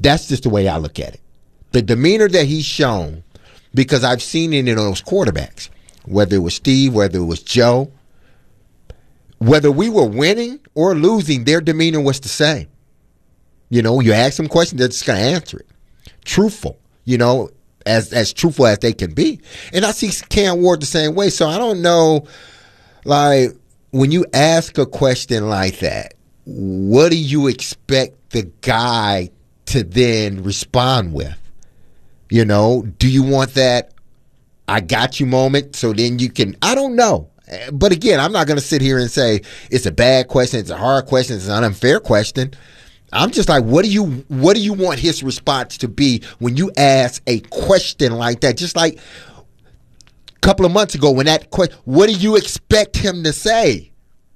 That's just the way I look at it. The demeanor that he's shown, because I've seen it in those quarterbacks, whether it was Steve, whether it was Joe, whether we were winning or losing, their demeanor was the same. You know, you ask them questions, they're just going to answer it. Truthful, you know, as truthful as they can be. And I see Cam Ward the same way. So I don't know, like, when you ask a question like that, what do you expect the guy to then respond with? You know, do you want that I got you moment so then you can, I don't know. But again, I'm not going to sit here and say it's a bad question, it's a hard question, it's an unfair question. I'm just like, what do you want his response to be when you ask a question like that? Just like a couple of months ago when that question, what do you expect him to say?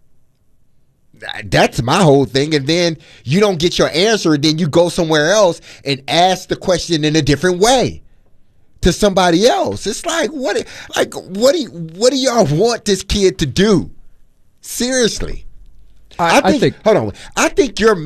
That's my whole thing. And then you don't get your answer, and then you go somewhere else and ask the question in a different way to somebody else. It's like, what do y'all want this kid to do? Seriously. I think hold on. I think you're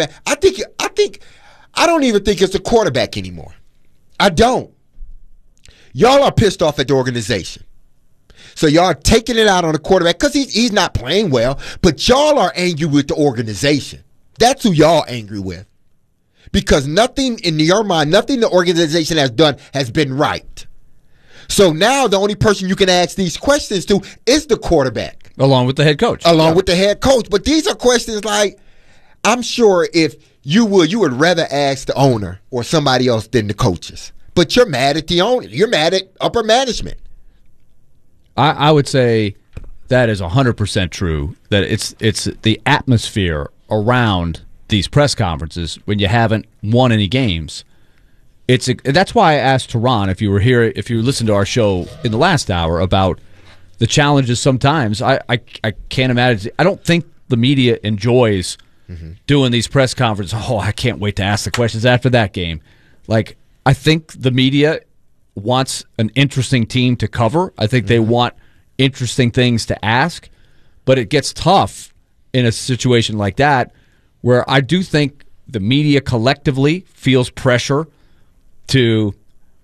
I don't even think it's the quarterback anymore. I don't. Y'all are pissed off at the organization. So y'all are taking it out on the quarterback because he's not playing well, but y'all are angry with the organization. That's who y'all angry with. Because nothing in your mind, nothing the organization has done has been right. So now the only person you can ask these questions to is the quarterback. Along with the head coach. With the head coach. But these are questions like, I'm sure if you would rather ask the owner or somebody else than the coaches. But you're mad at the owner. You're mad at upper management. I would say that is 100% true, that it's the atmosphere around these press conferences when you haven't won any games. That's why I asked Teron, if you listened to our show in the last hour, about the challenges sometimes. I can't imagine. I don't think the media enjoys doing these press conferences. Oh, I can't wait to ask the questions after that game. Like, I think the media wants an interesting team to cover. I think they want interesting things to ask, but it gets tough in a situation like that where I do think the media collectively feels pressure to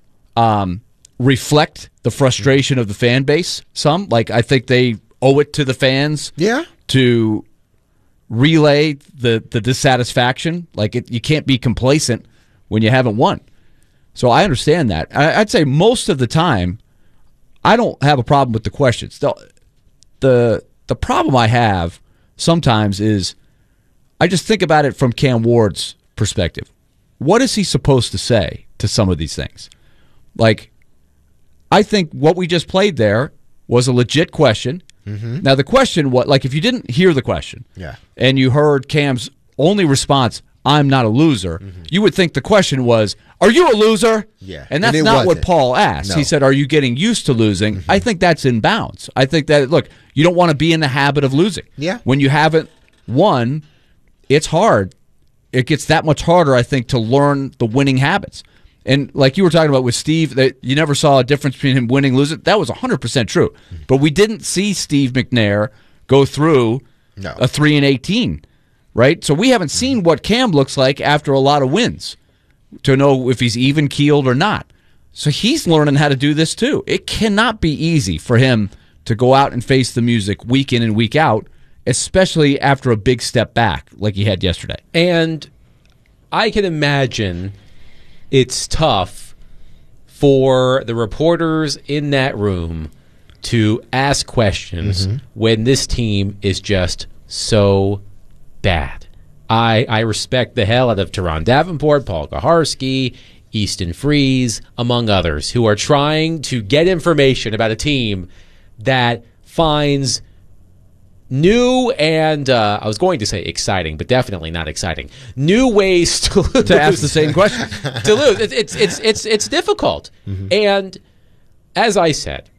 reflect the frustration of the fan base some. Like, I think they owe it to the fans to relay the dissatisfaction. Like, you can't be complacent when you haven't won. So I understand that. I'd say most of the time, I don't have a problem with the questions. The problem I have sometimes is I just think about it from Cam Ward's perspective. What is he supposed to say to some of these things? Like, I think what we just played there was a legit question. Now, the question, like, if you didn't hear the question and you heard Cam's only response, I'm not a loser, you would think the question was, are you a loser? Yeah. And that's not what Paul asked. No. He said, are you getting used to losing? I think that's in bounds. I think that, look, you don't want to be in the habit of losing. Yeah. When you haven't won, it's hard. It gets that much harder, I think, to learn the winning habits. And like you were talking about with Steve, that you never saw a difference between him winning and losing. That was 100% true. But we didn't see Steve McNair go through a 3-18, right? So we haven't seen what Cam looks like after a lot of wins to know if he's even-keeled or not. So he's learning how to do this too. It cannot be easy for him to go out and face the music week in and week out, especially after a big step back like he had yesterday. And I can imagine it's tough for the reporters in that room to ask questions when this team is just so bad. I respect the hell out of Teron Davenport, Paul Kuharsky, Easton Freeze, among others, who are trying to get information about a team that finds new and, I was going to say exciting, but definitely not exciting, new ways to lose. To ask the same question. To lose. It's difficult. And as I said,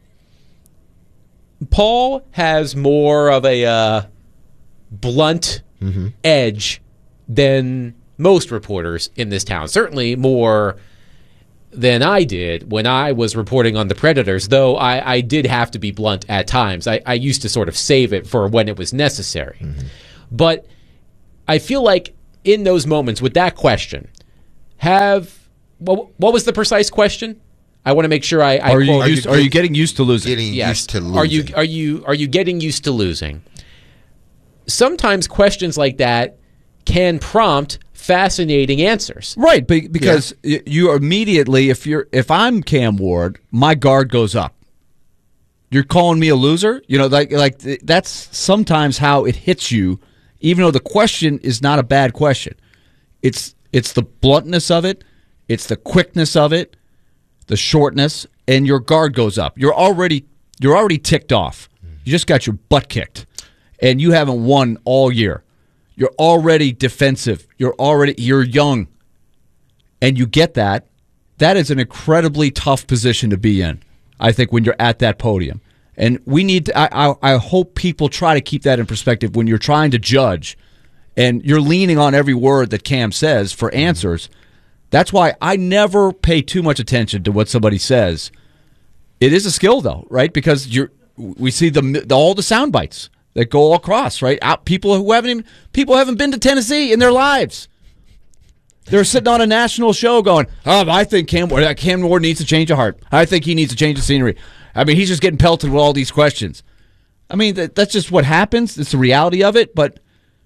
Paul has more of a blunt edge than most reporters in this town. Certainly more than I did when I was reporting on the Predators, though I did have to be blunt at times. I used to sort of save it for when it was necessary. But I feel like in those moments with that question, what was the precise question? I want to make sure are you getting used to losing? Getting used to losing. Are you getting used to losing? Sometimes questions like that can prompt fascinating answers. Right, because you immediately, if I'm Cam Ward, my guard goes up. You're calling me a loser? Like that's sometimes how it hits you, even though the question is not a bad question. It's the bluntness of it, it's the quickness of it, the shortness, and your guard goes up. You're already ticked off. You just got your butt kicked, and you haven't won all year. You're already defensive. You're young, and you get that. That is an incredibly tough position to be in, I think, when you're at that podium. And we need to, I hope people try to keep that in perspective when you're trying to judge and you're leaning on every word that Cam says for answers. That's why I never pay too much attention to what somebody says. It is a skill, though, right? Because we see all the sound bites that go all across, right? People haven't been to Tennessee in their lives. They're sitting on a national show going, I think Cam Ward needs to change of heart. I think he needs to change the scenery. I mean, he's just getting pelted with all these questions. I mean, that's just what happens. It's the reality of it. But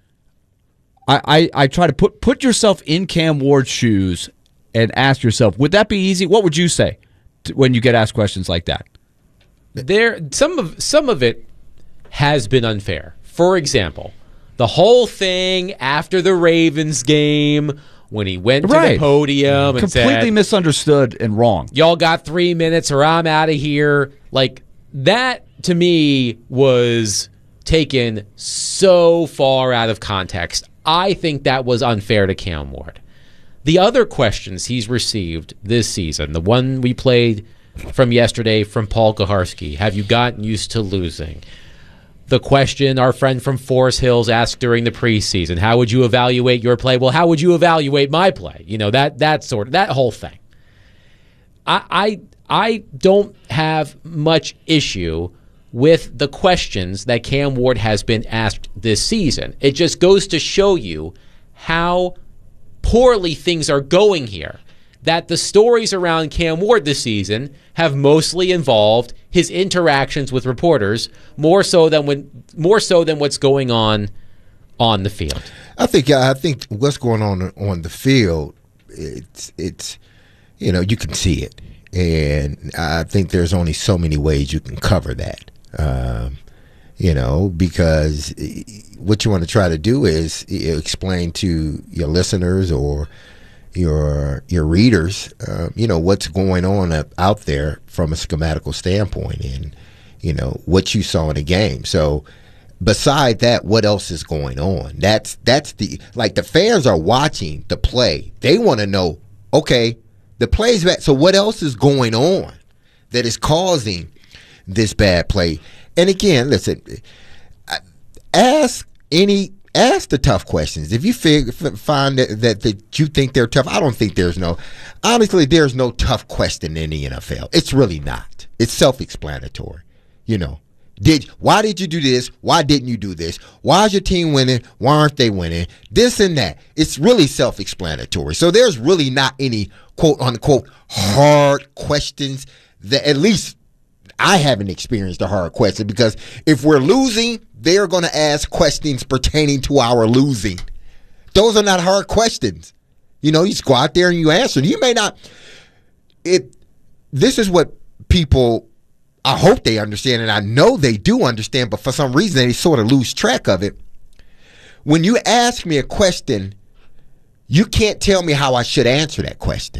I try to put yourself in Cam Ward's shoes and ask yourself, would that be easy? What would you say when you get asked questions like that? Some of it has been unfair. For example, the whole thing after the Ravens game when he went to the podium and completely misunderstood and wrong. Y'all got 3 minutes or I'm out of here. Like, that to me was taken so far out of context. I think that was unfair to Cam Ward. The other questions he's received this season, the one we played from yesterday from Paul Kuharsky, have you gotten used to losing? The question our friend from Forest Hills asked during the preseason, how would you evaluate your play? Well, how would you evaluate my play? That whole thing. I don't have much issue with the questions that Cam Ward has been asked this season. It just goes to show you how poorly things are going here. That the stories around Cam Ward this season have mostly involved his interactions with reporters more so than what's going on the field. I think what's going on the field, it's you can see it, and I think there's only so many ways you can cover that. Because what you want to try to do is explain to your listeners or your readers, what's going on out there from a schematical standpoint, and what you saw in the game. So, beside that, what else is going on? That's the fans are watching the play. They want to know, okay, the play's back. So, what else is going on that is causing this bad play? And again, listen, ask the tough questions. If you find that you think they're tough, I don't think there's no tough question in the NFL. It's really not. It's self-explanatory. Why did you do this? Why didn't you do this? Why is your team winning? Why aren't they winning? This and that. It's really self-explanatory. So there's really not any quote unquote hard questions that, at least I haven't experienced a hard question, because if we're losing, they're going to ask questions pertaining to our losing. Those are not hard questions. You just go out there and you answer. You may not. This is what people, I hope they understand, and I know they do understand, but for some reason they sort of lose track of it. When you ask me a question, you can't tell me how I should answer that question.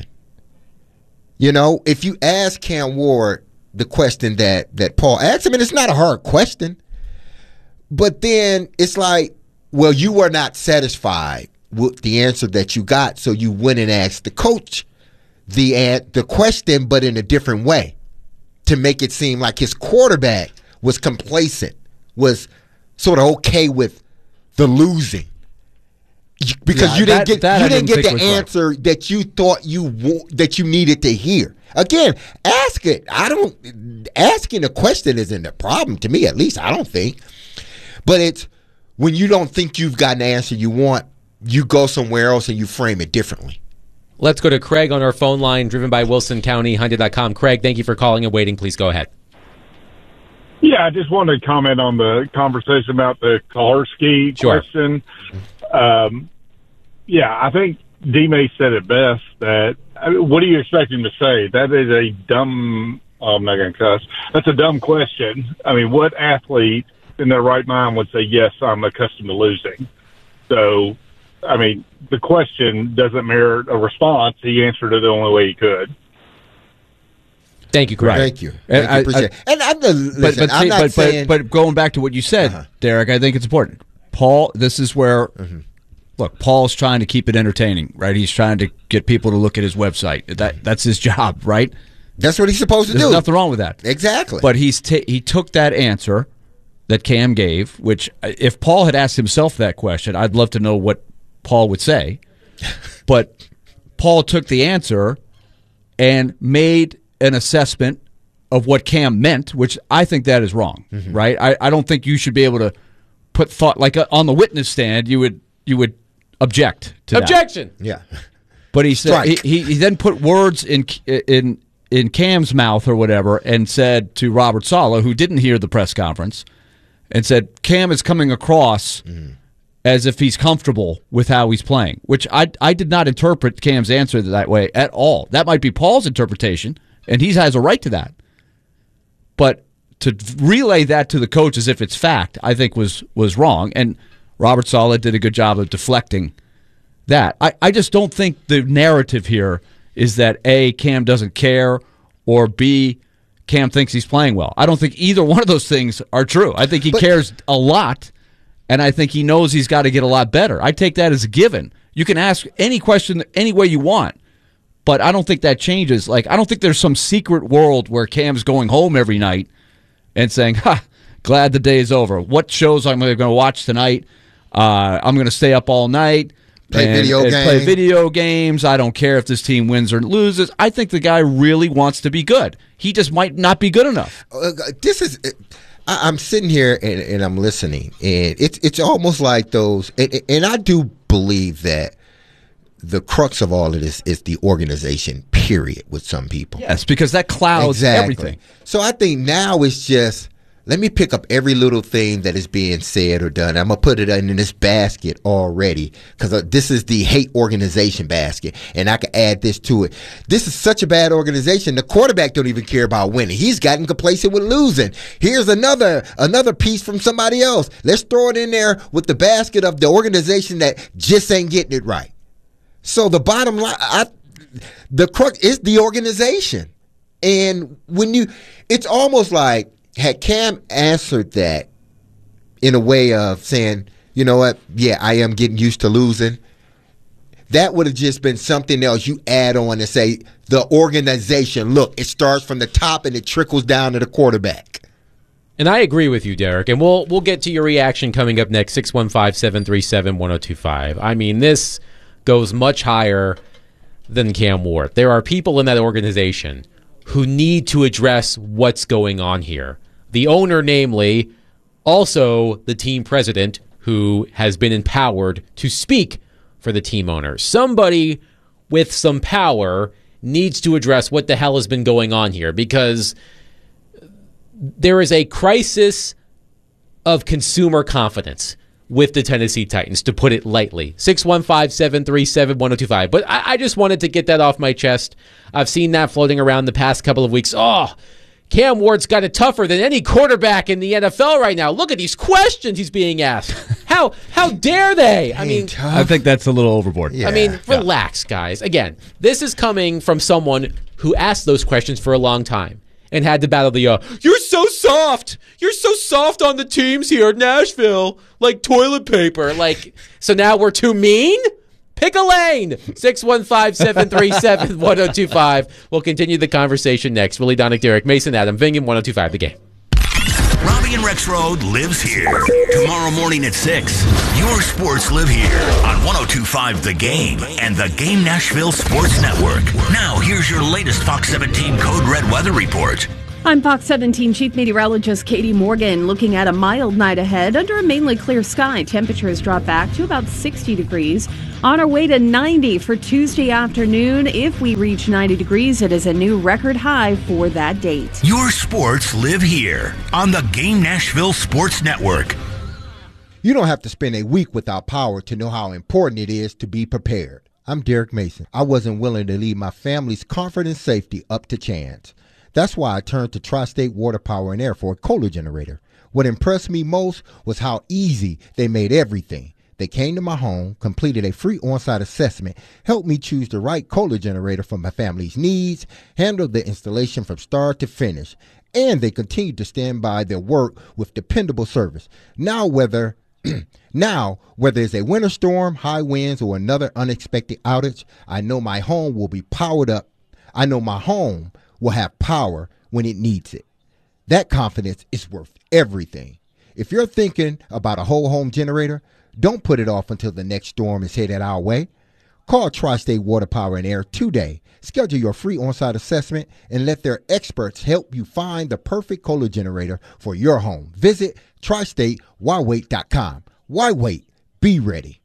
If you ask Cam Ward the question that Paul asked him, and it's not a hard question, but then it's like, well, you were not satisfied with the answer that you got, so you went and asked the coach the question, but in a different way, to make it seem like his quarterback was complacent, was sort of okay with the losing, because you didn't get the answer that you thought that you needed to hear. Again, ask it. Asking a question isn't a problem to me, at least I don't think. But it's when you don't think you've got an answer you want, you go somewhere else and you frame it differently. Let's go to Craig on our phone line, driven by WilsonCountyHyundai.com. Craig, thank you for calling and waiting. Please go ahead. Yeah, I just wanted to comment on the conversation about the Kolarski question. I think D-May said it best that, what do you expect him to say? That is a dumb, I'm not going to cuss. That's a dumb question. I mean, what athlete in their right mind would say, yes, I'm accustomed to losing? So, I mean, the question doesn't merit a response. He answered it the only way he could. Thank you, Craig. Thank you. Appreciate it. And I'm not saying... But going back to what you said, Derek, I think it's important. Paul, this is where... Look, Paul's trying to keep it entertaining, right? He's trying to get people to look at his website. That's his job, right? That's what he's supposed to do. There's nothing wrong with that. Exactly. But he took that answer that Cam gave, which if Paul had asked himself that question, I'd love to know what Paul would say. But Paul took the answer and made an assessment of what Cam meant, which I think that is wrong, right? I don't think you should be able to put thought, like on the witness stand, you would object to Objection. That. Yeah. But he said he then put words in Cam's mouth or whatever and said to Robert Saleh, who didn't hear the press conference, and said Cam is coming across as if he's comfortable with how he's playing, which I did not interpret Cam's answer that way at all. That might be Paul's interpretation, and he has a right to that. But to relay that to the coach as if it's fact, I think was wrong, and Robert Saleh did a good job of deflecting that. I just don't think the narrative here is that A, Cam doesn't care, or B, Cam thinks he's playing well. I don't think either one of those things are true. I think he cares a lot, and I think he knows he's got to get a lot better. I take that as a given. You can ask any question any way you want, but I don't think that changes. Like, I don't think there's some secret world where Cam's going home every night and saying, glad the day is over. What shows I'm going to watch tonight? I'm going to stay up all night, play video games. I don't care if this team wins or loses. I think the guy really wants to be good. He just might not be good enough. I'm sitting here and I'm listening, and it's almost like those. And I do believe that the crux of all of this is the organization, period, with some people. Yes, because that clouds everything. So I think now it's just, let me pick up every little thing that is being said or done. I'm going to put it in this basket already, because this is the hate organization basket, and I can add this to it. This is such a bad organization. The quarterback don't even care about winning. He's gotten complacent with losing. Here's another piece from somebody else. Let's throw it in there with the basket of the organization that just ain't getting it right. So the bottom line, the crux is the organization. And it's almost like, had Cam answered that in a way of saying, you know what, yeah, I am getting used to losing, that would have just been something else you add on and say, the organization, look, it starts from the top and it trickles down to the quarterback. And I agree with you, Derek. And we'll get to your reaction coming up next, 615-737-1025. I mean, this goes much higher than Cam Ward. There are people in that organization who need to address what's going on here. The owner, namely, also the team president, who has been empowered to speak for the team owner. Somebody with some power needs to address what the hell has been going on here, because there is a crisis of consumer confidence with the Tennessee Titans, to put it lightly. 615-737-1025. But I just wanted to get that off my chest. I've seen that floating around the past couple of weeks. Oh, Cam Ward's got it tougher than any quarterback in the NFL right now. Look at these questions he's being asked. How dare they? I mean, I think that's a little overboard. Yeah. I mean, relax, guys. Again, this is coming from someone who asked those questions for a long time and had to battle the, you're so soft. You're so soft on the teams here in Nashville, like toilet paper. Like, so now we're too mean? Pick a lane. 615-737-1025. We'll continue the conversation next. Willie Donick, Derek Mason, Adam Vingan, 1025 The Game. Robbie and Rex Road lives here. Tomorrow morning at 6, your sports live here on 1025 The Game and the Game Nashville Sports Network. Now, here's your latest Fox 17 Code Red weather report. I'm Fox 17 Chief Meteorologist Katie Morgan. Looking at a mild night ahead under a mainly clear sky. Temperatures drop back to about 60 degrees. On our way to 90 for Tuesday afternoon. If we reach 90 degrees, it is a new record high for that date. Your sports live here on the Game Nashville Sports Network. You don't have to spend a week without power to know how important it is to be prepared. I'm Derek Mason. I wasn't willing to leave my family's comfort and safety up to chance. That's why I turned to Tri-State Water Power and Air for a Kohler generator. What impressed me most was how easy they made everything. They came to my home, completed a free on-site assessment, helped me choose the right Kohler generator for my family's needs, handled the installation from start to finish, and they continued to stand by their work with dependable service. Now, whether it's a winter storm, high winds, or another unexpected outage, I know my home will be powered up. I know my home will have power when it needs it. That confidence is worth everything. If you're thinking about a whole home generator, don't put it off until the next storm is headed our way. Call Tri-State Water Power and Air today. Schedule your free on-site assessment and let their experts help you find the perfect Kohler generator for your home. Visit tristatewhywait.com. Why wait? Be ready.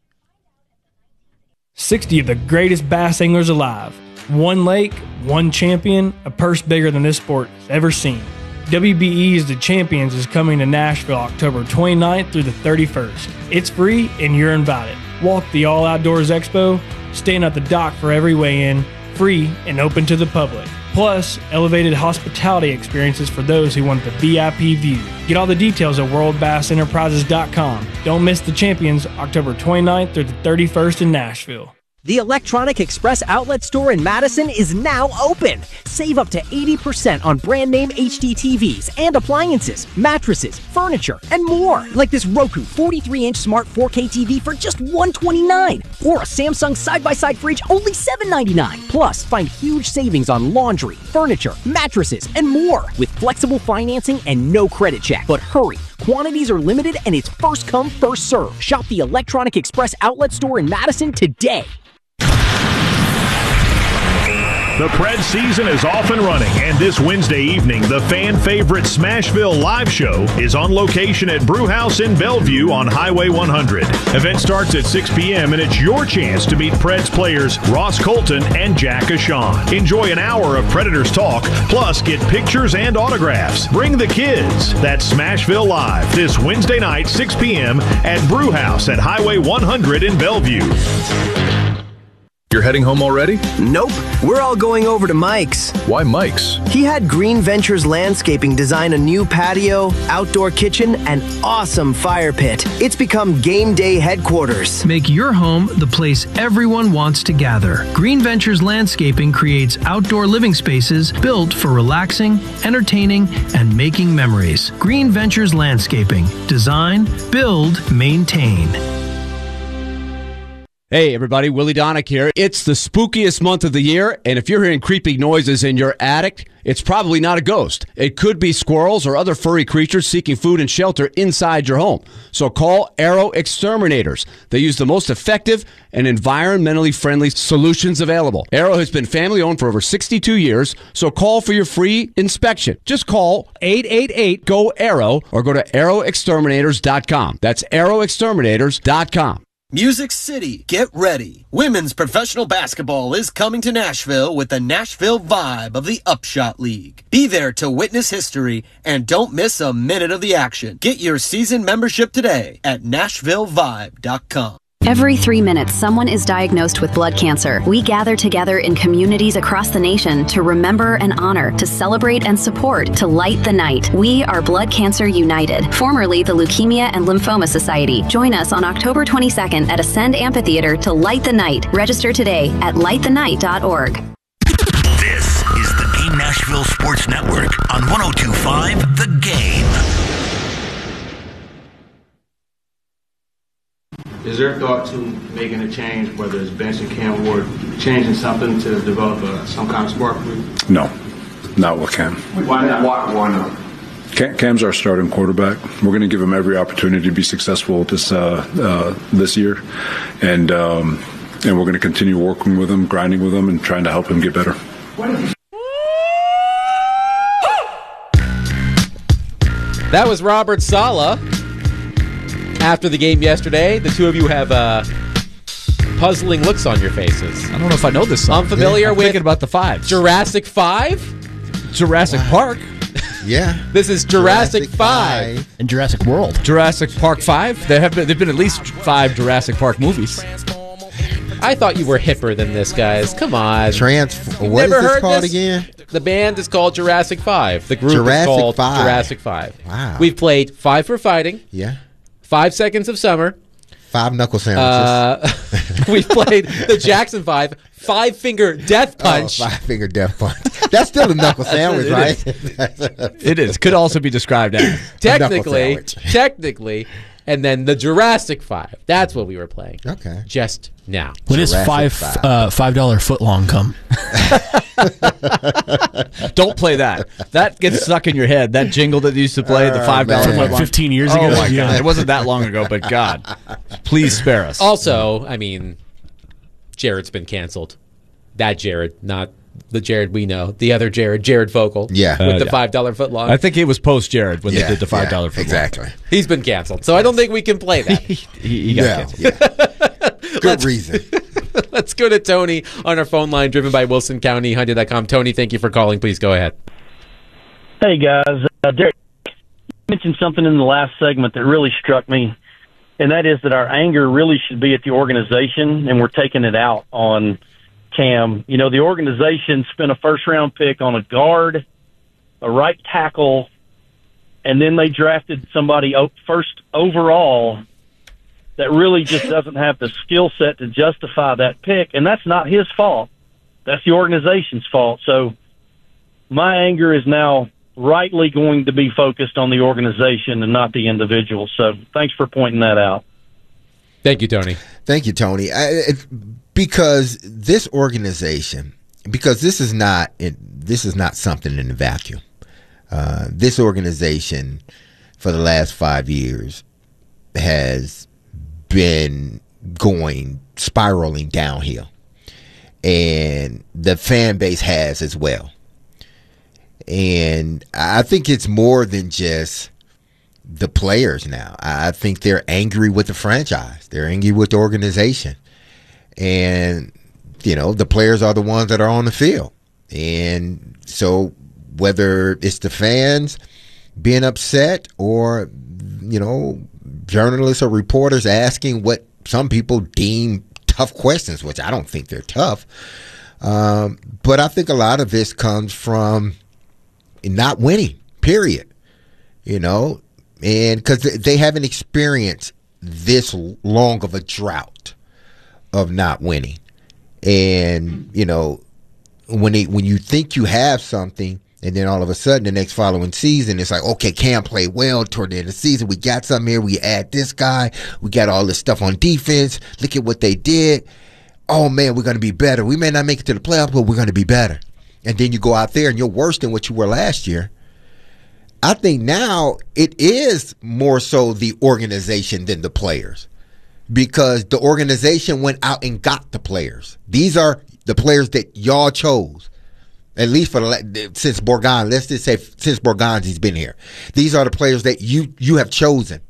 60 of the greatest bass anglers alive. One lake, one champion, a purse bigger than this sport has ever seen. WBE's The Champions is coming to Nashville October 29th through the 31st. It's free and you're invited. Walk the All Outdoors Expo, stand at the dock for every weigh-in, free and open to the public. Plus, elevated hospitality experiences for those who want the VIP view. Get all the details at worldbassenterprises.com. Don't miss The Champions October 29th through the 31st in Nashville. The Electronic Express outlet store in Madison is now open. Save up to 80% on brand name HD TVs and appliances, mattresses, furniture, and more. Like this Roku 43-inch smart 4K TV for just $129. Or a Samsung side-by-side fridge only $799. Plus, find huge savings on laundry, furniture, mattresses, and more. With flexible financing and no credit check. But hurry. Quantities are limited and it's first come, first serve. Shop the Electronic Express outlet store in Madison today. The Preds season is off and running, and this Wednesday evening, the fan favorite Smashville live show is on location at Brewhouse in Bellevue on Highway 100. Event starts at 6 p.m., and it's your chance to meet Preds players Ross Colton and Jack Ashawn. Enjoy an hour of Predators talk, plus get pictures and autographs. Bring the kids. That's Smashville Live this Wednesday night, 6 p.m. at Brewhouse at Highway 100 in Bellevue. You're heading home already? Nope. We're all going over to Mike's. Why Mike's? He had Green Ventures Landscaping design a new patio, outdoor kitchen, and awesome fire pit. It's become game day headquarters. Make your home the place everyone wants to gather. Green Ventures Landscaping creates outdoor living spaces built for relaxing, entertaining, and making memories. Green Ventures Landscaping. Design, build, maintain. Hey everybody, Willie Donick here. It's the spookiest month of the year, and if you're hearing creepy noises in your attic, it's probably not a ghost. It could be squirrels or other furry creatures seeking food and shelter inside your home. So call Arrow Exterminators. They use the most effective and environmentally friendly solutions available. Arrow has been family-owned for over 62 years, so call for your free inspection. Just call 888-GO-ARROW or go to arrowexterminators.com. That's arrowexterminators.com. Music City, get ready. Women's professional basketball is coming to Nashville with the Nashville Vibe of the Upshot League. Be there to witness history and don't miss a minute of the action. Get your season membership today at NashvilleVibe.com. Every 3 minutes, someone is diagnosed with blood cancer. We gather together in communities across the nation to remember and honor, to celebrate and support, to light the night. We are Blood Cancer United, formerly the Leukemia and Lymphoma Society. Join us on October 22nd at Ascend Amphitheater to light the night. Register today at lightthenight.org. This is the Game Nashville Sports Network on 102.5 The Game. Is there thought to making a change, whether it's Bench and Cam Ward, changing something to develop some kind of spark for you? No, not with Cam. Why not? Why not? Cam's our starting quarterback. We're going to give him every opportunity to be successful this year, and we're going to continue working with him, grinding with him, and trying to help him get better. That was Robert Saleh. After the game yesterday, the two of you have puzzling looks on your faces. I don't know if I know this song. Unfamiliar I'm with thinking about the fives. Jurassic 5? Jurassic Park. Yeah. This is Jurassic 5. And Jurassic World. Jurassic Park 5. There've been at least 5 Jurassic Park movies. I thought you were hipper than this, guys. Come on. What is this called again? The band is called Jurassic 5. The group Jurassic is called 5. Jurassic 5. Wow. We've played 5 for Fighting. Yeah. 5 Seconds of Summer. 5 knuckle sandwiches. We've played the Jackson 5. 5-finger death punch. 5-finger death punch. That's still a knuckle sandwich, right? It is. Could also be described as. Technically. And then the Jurassic 5. That's what we were playing. Okay. Just now. When does $5 footlong come? Don't play that. That gets stuck in your head. That jingle that used to play, the $5 footlong. 15 years ago? Oh, my God. It wasn't that long ago, but God. Please spare us. Also, I mean, Jared's been canceled. That Jared, not the Jared we know. The other Jared Vogel. Yeah. With the $5 footlong. I think it was post-Jared when they did the $5 footlong. Exactly. He's been canceled, so I don't think we can play that. he got canceled. Yeah. Good reason. Let's go to Tony on our phone line, driven by WilsonCountyHyundai.com. Tony, thank you for calling. Please go ahead. Hey, guys. Derek, you mentioned something in the last segment that really struck me, and that is that our anger really should be at the organization, and we're taking it out on Cam. You know, the organization spent a first-round pick on a guard, a right tackle, and then they drafted somebody first overall that really just doesn't have the skill set to justify that pick, and that's not his fault. That's the organization's fault. So my anger is now rightly going to be focused on the organization and not the individual. So thanks for pointing that out. Thank you, Tony. Thank you, Tony. Because this organization, because this is not something in a vacuum. This organization for the last 5 years has been spiraling downhill, and the fan base has as well. And I think it's more than just the players now. I think they're angry with the franchise. They're angry with the organization. And, you know, the players are the ones that are on the field. And so whether it's the fans being upset or, you know, journalists or reporters asking what some people deem tough questions, which I don't think they're tough. But I think a lot of this comes from not winning, period. You know, and because they haven't experienced this long of a drought of not winning. And, you know, when you think you have something, and then all of a sudden the next following season, it's like, okay, Cam played well toward the end of the season. We got something here. We add this guy. We got all this stuff on defense. Look at what they did. Oh, man, we're going to be better. We may not make it to the playoffs, but we're going to be better. And then you go out there and you're worse than what you were last year. I think now it is more so the organization than the players, because the organization went out and got the players. These are the players that y'all chose. At least since Borghan, let's just say since Borghan's been here. These are the players that you have chosen.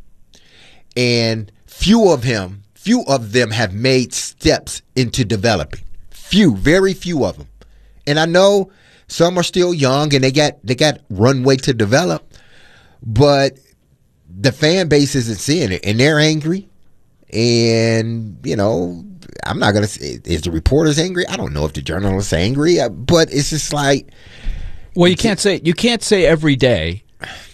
And few of them have made steps into developing. Very few of them. And I know some are still young and they got runway to develop, but the fan base isn't seeing it, and they're angry. And, you know, I'm not going to say, is the reporters angry? I don't know if the journalists are angry, but it's just like. Well, you can't say every day,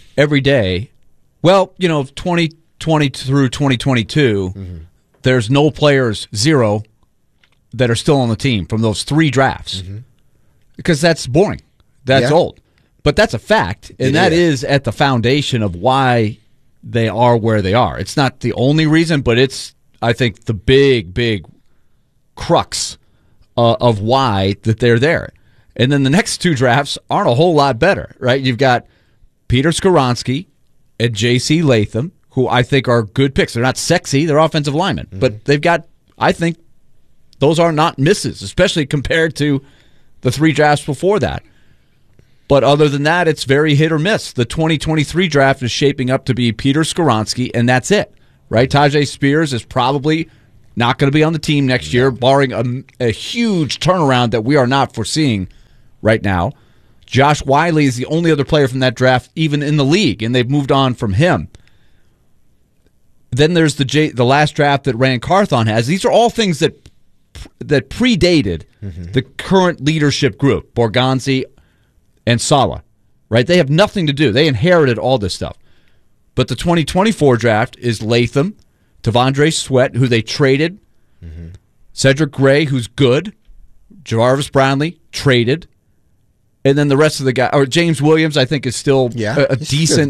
well, you know, 2020 through 2022, there's no players, 0, that are still on the team from those 3 drafts. Because that's boring. That's old. But that's a fact, and that is at the foundation of why they are where they are. It's not the only reason, but it's, I think, the big crux of why that they're there. And then the next 2 drafts aren't a whole lot better, right? You've got Peter Skoronski and J.C. Latham, who I think are good picks. They're not sexy. They're offensive linemen. But they've got, I think, those are not misses, especially compared to the 3 drafts before that. But other than that, it's very hit or miss. The 2023 draft is shaping up to be Peter Skoronski, and that's it, right? Tajay Spears is probably not going to be on the team next year, barring a huge turnaround that we are not foreseeing right now. Josh Wiley is the only other player from that draft even in the league, and they've moved on from him. Then there's the last draft that Rand Carthon has. These are all things that predated the current leadership group, Borgonzi and Saleh, right? They have nothing to do. They inherited all this stuff. But the 2024 draft is Latham, Tavondre Sweat, who they traded, Cedric Gray, who's good, Jarvis Brownlee, traded, and then the rest of the guys, or James Williams, I think is still a decent,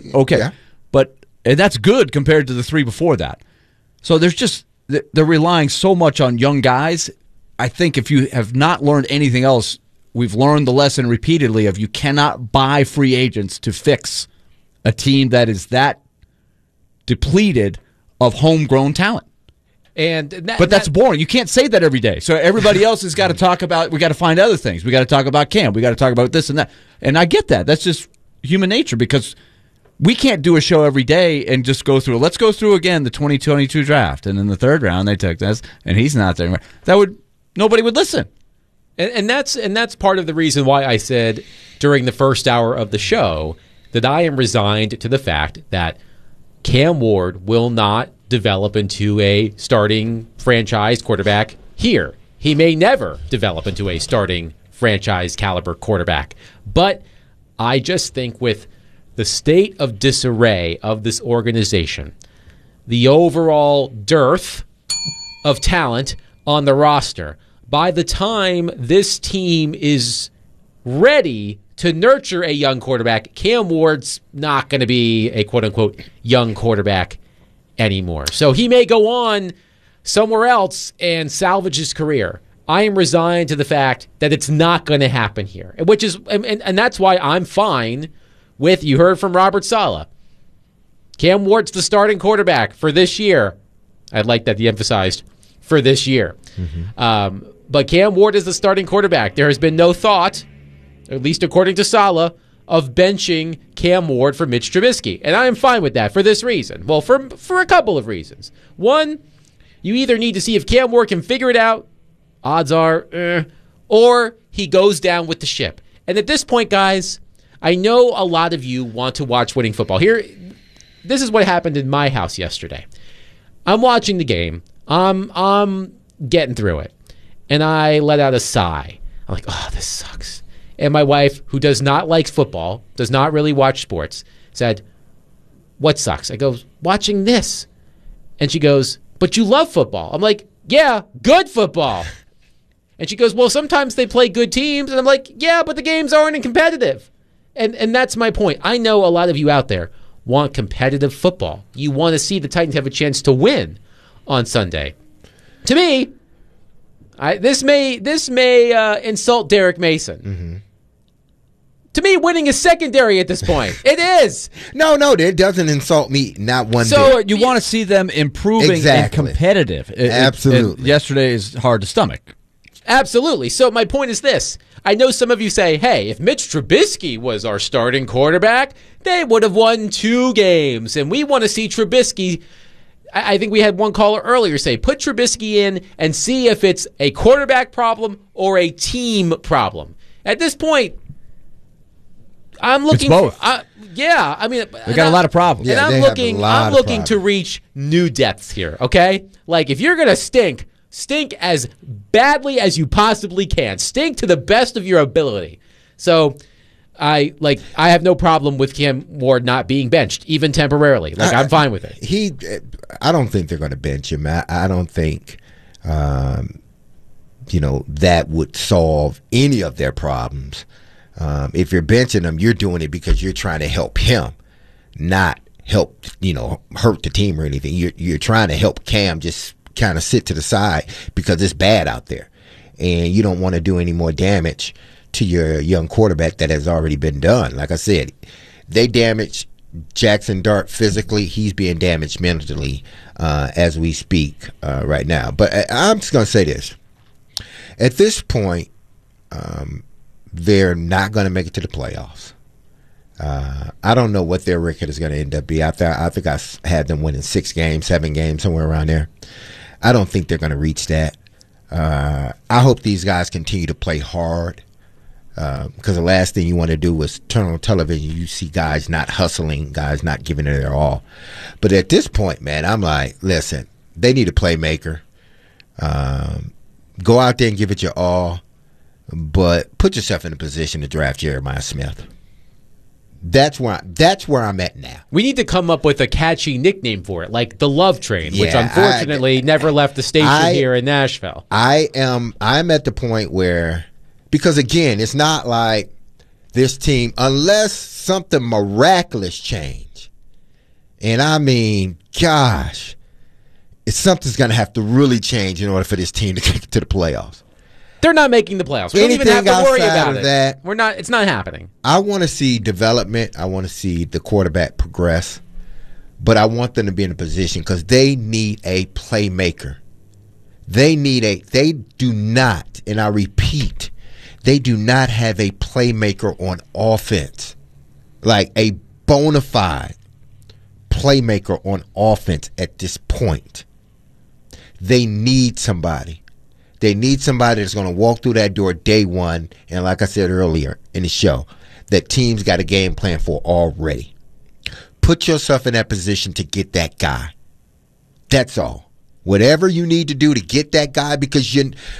and that's good compared to the three before that. So they're relying so much on young guys. I think if you have not learned anything else, we've learned the lesson repeatedly of you cannot buy free agents to fix a team that is that depleted of homegrown talent. But that's boring. You can't say that every day. So everybody else has got to talk about, we got to find other things. We got to talk about Cam. We got to talk about this and that. And I get that. That's just human nature because we can't do a show every day and just go through. Let's go through again the 2022 draft. And in the third round, they took this, and he's not there. Nobody would listen. And that's part of the reason why I said during the first hour of the show that I am resigned to the fact that Cam Ward will not develop into a starting franchise quarterback here. He may never develop into a starting franchise caliber quarterback. But I just think with the state of disarray of this organization, the overall dearth of talent on the roster, by the time this team is ready to nurture a young quarterback, Cam Ward's not going to be a quote-unquote young quarterback anymore. So he may go on somewhere else and salvage his career. I am resigned to the fact that it's not going to happen here, which is, and that's why I'm fine with, you heard from Robert Saleh, Cam Ward's the starting quarterback for this year. I like that he emphasized for this year. But Cam Ward is the starting quarterback. There has been no thought, at least according to Saleh, of benching Cam Ward for Mitch Trubisky. And I am fine with that for this reason. Well, for a couple of reasons. One, you either need to see if Cam Ward can figure it out, odds are, or he goes down with the ship. And at this point, guys, I know a lot of you want to watch winning football. This is what happened in my house yesterday. I'm watching the game. I'm getting through it. And I let out a sigh. I'm like, oh, this sucks. And my wife, who does not like football, does not really watch sports, said, what sucks? I go, watching this. And she goes, but you love football. I'm like, yeah, good football. And she goes, well, sometimes they play good teams. And I'm like, yeah, but the games aren't competitive. And that's my point. I know a lot of you out there want competitive football. You want to see the Titans have a chance to win on Sunday. To me, this may insult Derek Mason. To me, winning is secondary at this point. It is. No, it doesn't insult me, not one bit. So you want to see them improving and competitive. Absolutely. Yesterday is hard to stomach. Absolutely. So my point is this. I know some of you say, hey, if Mitch Trubisky was our starting quarterback, they would have won 2 games. And we want to see Trubisky. I think we had one caller earlier say, put Trubisky in and see if it's a quarterback problem or a team problem. At this point, I'm looking it's both. For, I mean, they got a lot of problems. And I'm looking to reach new depths here, okay? Like, if you're going to stink as badly as you possibly can. Stink to the best of your ability. So I have no problem with Cam Ward not being benched, even temporarily. I'm fine with it. I don't think they're going to bench him. I don't think that would solve any of their problems. If you're benching him, you're doing it because you're trying to help him, not help hurt the team or anything. You're trying to help Cam just kind of sit to the side because it's bad out there, and you don't want to do any more damage to your young quarterback that has already been done. Like I said, they damaged Jackson Dart physically. He's being damaged mentally as we speak right now. But I'm just going to say this. At this point, they're not going to make it to the playoffs. I don't know what their record is going to end up being. I think I had them winning 6 games, 7 games, somewhere around there. I don't think they're going to reach that. I hope these guys continue to play hard, because the last thing you want to do is turn on television, you see guys not hustling, guys not giving it their all. But at this point, man, I'm like, listen, they need a playmaker. Go out there and give it your all, but put yourself in a position to draft Jeremiah Smith. That's where I'm at now. We need to come up with a catchy nickname for it, like the Love Train, which unfortunately never left the station here in Nashville. I'm at the point where, because again, it's not like this team, unless something miraculous change. And I mean, gosh, something's going to have to really change in order for this team to get to the playoffs. They're not making the playoffs. We don't even have to worry about it. We're not. It's not happening. I want to see development. I want to see the quarterback progress, but I want them to be in a position, because they need a playmaker. They do not, and I repeat, they do not have a playmaker on offense, like a bona fide playmaker on offense at this point. They need somebody. They need somebody that's going to walk through that door day one, and like I said earlier in the show, that teams got a game plan for already. Put yourself in that position to get that guy. That's all. Whatever you need to do to get that guy, because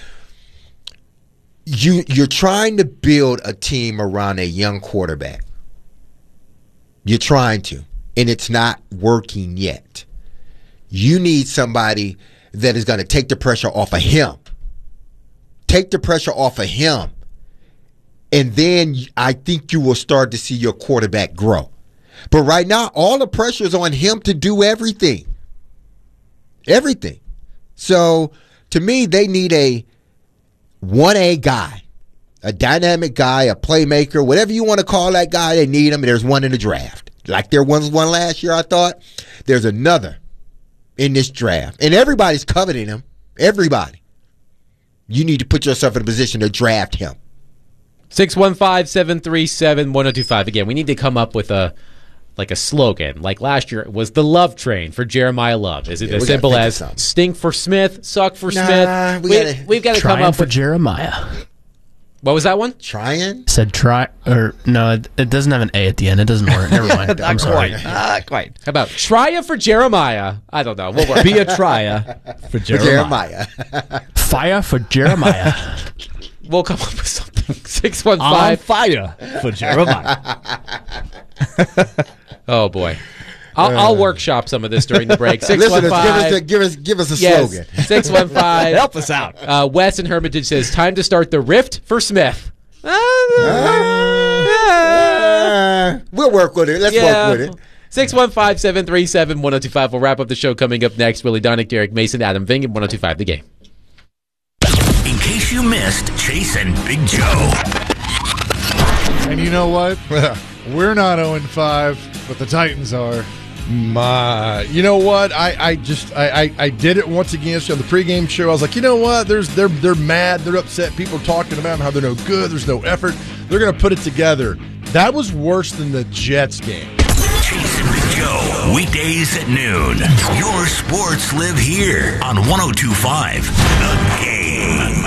you're trying to build a team around a young quarterback. You're trying to, and it's not working yet. You need somebody that is going to take the pressure off of him. Take the pressure off of him, and then I think you will start to see your quarterback grow. But right now, all the pressure is on him to do everything. Everything. So, to me, they need a 1A guy, a dynamic guy, a playmaker, whatever you want to call that guy. They need him. There's one in the draft. Like there was one last year, I thought. There's another in this draft. And everybody's coveting him. Everybody. You need to put yourself in a position to draft him. 615-737-1025. Again, we need to come up with a slogan. Like last year, it was the Love Train for Jeremiah Love. Is it as simple as stink for Smith, suck for Smith? We've got to come up with Jeremiah. What was that one? Trying? Said try, or no, it doesn't have an A at the end. It doesn't work. Never mind. I'm sorry. Not quite. How about Trya for Jeremiah? I don't know. We'll work. Be a Trya for Jeremiah. Fire for Jeremiah. We'll come up with something. 615. On fire for Jeremiah. Oh, boy. I'll workshop some of this during the break. 615. Give us a slogan. 615. Help us out. Wes in Hermitage says, time to start the rift for Smith. We'll work with it. Let's work with it. 615-737-1025. We'll wrap up the show coming up next. Willie Donick, Derek Mason, Adam Vingan, 1025 The Game. In case you missed Chase and Big Joe. And you know what? We're not 0-5, but the Titans are. You know what? I did it once again on the pregame show. I was like, you know what? They're mad. They're upset. People are talking about how they're no good. There's no effort. They're going to put it together. That was worse than the Jets game. Chase and Big Joe, weekdays at noon. Your sports live here on 102.5 The Game.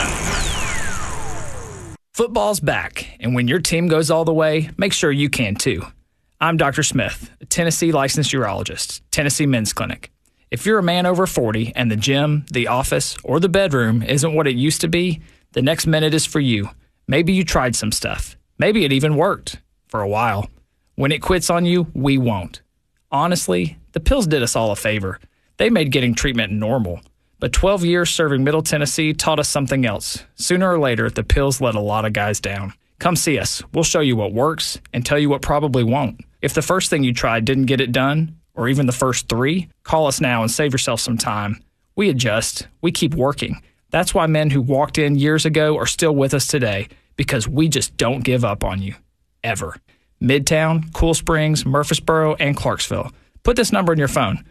Football's back, and when your team goes all the way, make sure you can too. I'm Dr. Smith, a Tennessee licensed urologist, Tennessee Men's Clinic. If you're a man over 40 and the gym, the office, or the bedroom isn't what it used to be, the next minute is for you. Maybe you tried some stuff. Maybe it even worked for a while. When it quits on you, we won't. Honestly, the pills did us all a favor. They made getting treatment normal. But 12 years serving Middle Tennessee taught us something else. Sooner or later, the pills let a lot of guys down. Come see us. We'll show you what works and tell you what probably won't. If the first thing you tried didn't get it done, or even the first 3, call us now and save yourself some time. We adjust. We keep working. That's why men who walked in years ago are still with us today, because we just don't give up on you. Ever. Midtown, Cool Springs, Murfreesboro, and Clarksville. Put this number in your phone,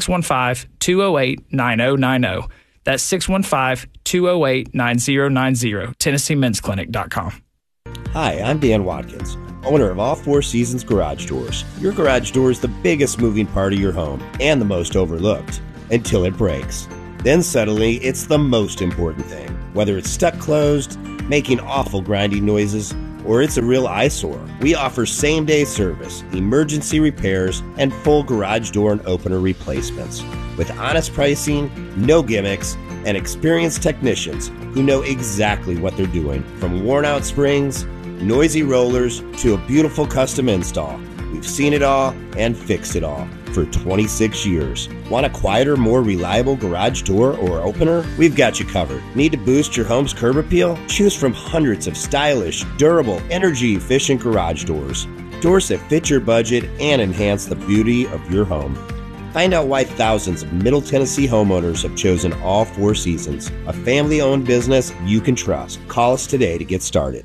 615-208-9090. That's 615-208-9090, TennesseeMen'sClinic.com. Hi, I'm Dan Watkins, owner of All Four Seasons Garage Doors. Your garage door is the biggest moving part of your home and the most overlooked until it breaks. Then suddenly, it's the most important thing. Whether it's stuck closed, making awful grinding noises, or it's a real eyesore, we offer same-day service, emergency repairs, and full garage door and opener replacements. With honest pricing, no gimmicks, and experienced technicians who know exactly what they're doing. From worn-out springs, noisy rollers, to a beautiful custom install. We've seen it all and fixed it all for 26 years. Want a quieter, more reliable garage door or opener? We've got you covered. Need to boost your home's curb appeal? Choose from hundreds of stylish, durable, energy-efficient garage doors. Doors that fit your budget and enhance the beauty of your home. Find out why thousands of Middle Tennessee homeowners have chosen All Four Seasons, a family-owned business you can trust. Call us today to get started.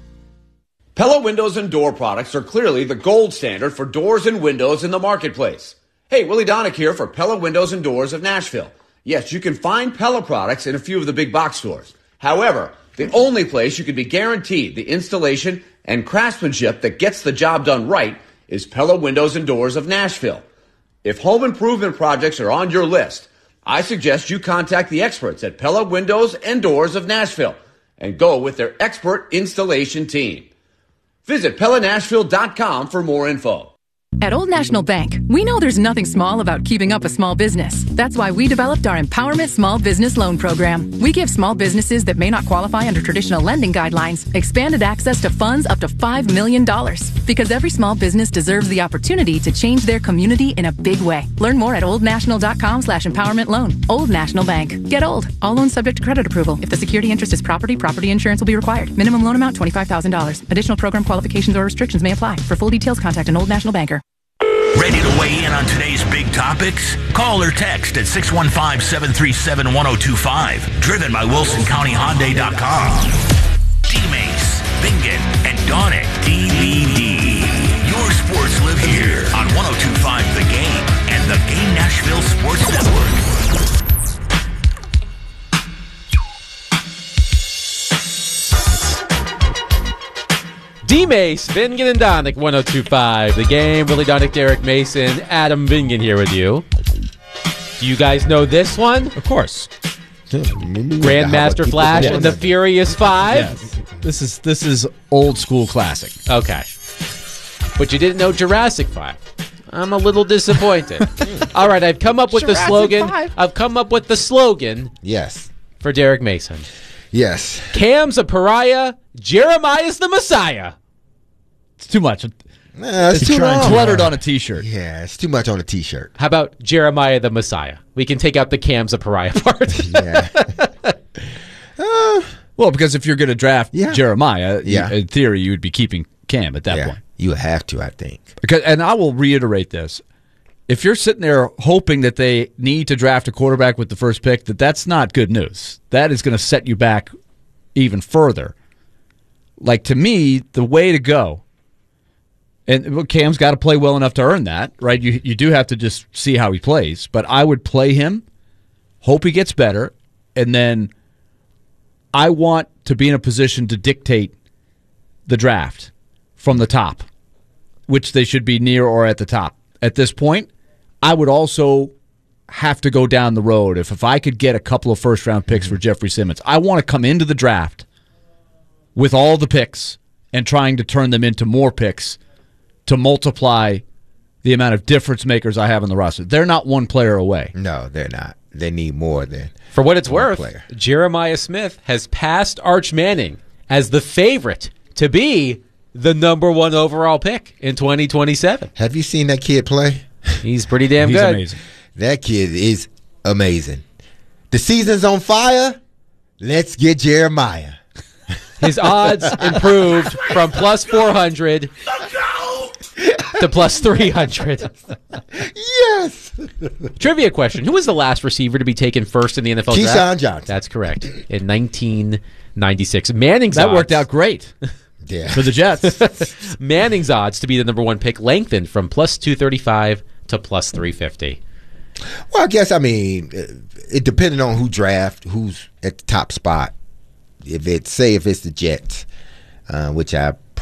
Pella Windows and Door products are clearly the gold standard for doors and windows in the marketplace. Hey, Willie Donick here for Pella Windows and Doors of Nashville. Yes, you can find Pella products in a few of the big box stores. However, the only place you can be guaranteed the installation and craftsmanship that gets the job done right is Pella Windows and Doors of Nashville. If home improvement projects are on your list, I suggest you contact the experts at Pella Windows and Doors of Nashville and go with their expert installation team. Visit PellaNashville.com for more info. At Old National Bank, we know there's nothing small about keeping up a small business. That's why we developed our Empowerment Small Business Loan Program. We give small businesses that may not qualify under traditional lending guidelines expanded access to funds up to $5 million. Because every small business deserves the opportunity to change their community in a big way. Learn more at oldnational.com/empowerment loan. Old National Bank. Get old. All loans subject to credit approval. If the security interest is property insurance will be required. Minimum loan amount $25,000. Additional program qualifications or restrictions may apply. For full details, contact an Old National Banker. Ready to weigh in on today's big topics? Call or text at 615-737-1025. Driven by WilsonCountyHyundai.com. D-Mace, Bingen, and Donick DVD. Your sports live here on 102.5 The Game and the Game Nashville Sports Network. D-Mace, Bingen and Donick, 102.5 The Game. Willie Donick, Derek Mason, Adam Bingen here with you. Do you guys know this one? Of course. Grandmaster Flash and the Furious Five? Yes. This is old school classic. Okay. But you didn't know Jurassic 5. I'm a little disappointed. All right, I've come up with the slogan. 5. I've come up with the slogan. Yes. For Derek Mason. Yes. Cam's a pariah. Jeremiah's the Messiah. It's too much. It's too cluttered on a T-shirt. Yeah, it's too much on a T-shirt. How about Jeremiah the Messiah? We can take out the Cam's a pariah part. Yeah. Well, because if you're going to draft Jeremiah, in theory, you would be keeping Cam at that point. You would have to, I think. And I will reiterate this. If you're sitting there hoping that they need to draft a quarterback with the first pick, that's not good news. That is going to set you back even further. Like, to me, the way to go, and Cam's got to play well enough to earn that, right? You do have to just see how he plays. But I would play him, hope he gets better, and then I want to be in a position to dictate the draft from the top, which they should be near or at the top. At this point, I would also have to go down the road. If I could get a couple of first-round picks for Jeffrey Simmons, I want to come into the draft with all the picks and trying to turn them into more picks to multiply the amount of difference makers I have on the roster. They're not one player away. No, they're not. They need more than For what it's worth, player. Jeremiah Smith has passed Arch Manning as the favorite to be the number 1 overall pick in 2027. Have you seen that kid play? He's pretty damn good. He's amazing. That kid is amazing. The season's on fire. Let's get Jeremiah. His odds improved from plus 400 to plus 300. Yes. Trivia question. Who was the last receiver to be taken first in the NFL draft? Keyshawn Johnson. That's correct. In 1996. Manning's That odds. worked out great. Yeah. For the Jets. Manning's odds to be the number 1 pick lengthened from plus 235 to plus 350. Well, I guess, it depended on who draft, who's at the top spot. If it's the Jets, which I